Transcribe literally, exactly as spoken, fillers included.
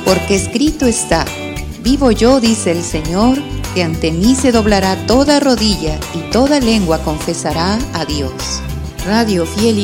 Porque escrito está: vivo yo, dice el Señor, que ante mí se doblará toda rodilla y toda lengua confesará a Dios. Radio Fiel y